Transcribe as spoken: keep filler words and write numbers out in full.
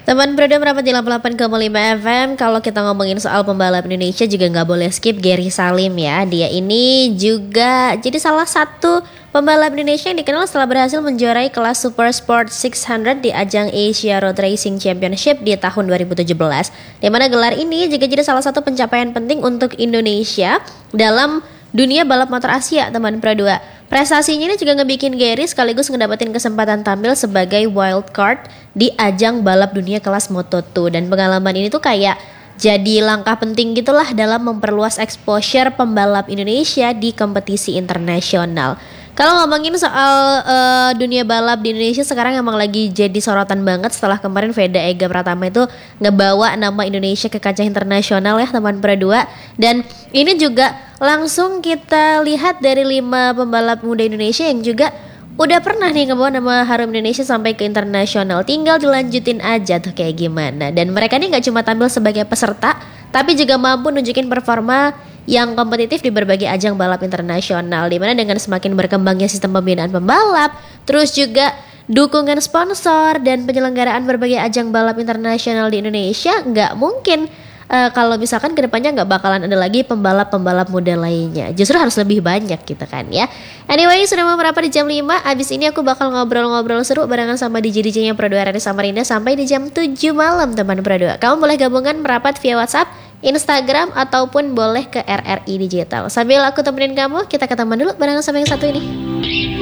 Teman Broda merapat di delapan puluh delapan koma lima F M. Kalau kita ngomongin soal pembalap Indonesia juga nggak boleh skip Gary Salim ya. Dia ini juga jadi salah satu pembalap Indonesia yang dikenal setelah berhasil menjuarai kelas Super Sport enam ratus di ajang Asia Road Racing Championship di tahun dua ribu tujuh belas. Di mana gelar ini juga jadi salah satu pencapaian penting untuk Indonesia dalam dunia balap motor Asia, teman Pro dua. Prestasinya ini juga ngebikin Gary sekaligus ngedapetin kesempatan tampil sebagai wild card di ajang balap dunia kelas Moto dua. Dan pengalaman ini tuh kayak jadi langkah penting gitulah dalam memperluas exposure pembalap Indonesia di kompetisi internasional. Kalau ngomongin soal uh, dunia balap di Indonesia sekarang emang lagi jadi sorotan banget setelah kemarin Veda Ega Pratama itu ngebawa nama Indonesia ke kancah internasional ya teman Pro dua. Dan ini juga langsung kita lihat dari lima pembalap muda Indonesia yang juga udah pernah nih ngebawa nama harum Indonesia sampai ke internasional. Tinggal dilanjutin aja tuh kayak gimana. Dan mereka ini gak cuma tampil sebagai peserta, tapi juga mampu nunjukin performa yang kompetitif di berbagai ajang balap internasional, dimana dengan semakin berkembangnya sistem pembinaan pembalap, terus juga dukungan sponsor dan penyelenggaraan berbagai ajang balap internasional di Indonesia, nggak mungkin uh, kalau misalkan kedepannya nggak bakalan ada lagi pembalap-pembalap muda lainnya. Justru harus lebih banyak gitu kan ya. Anyway, sudah mau merapat di jam lima. Abis ini aku bakal ngobrol-ngobrol seru barengan sama D J D J-nya Pro dua R R Samarinda sampai di jam tujuh malam teman Pro dua. Kamu boleh gabungan merapat via WhatsApp, Instagram, ataupun boleh ke R R I Digital. Sambil aku temenin kamu, kita ketemu dulu barengan sama yang satu ini.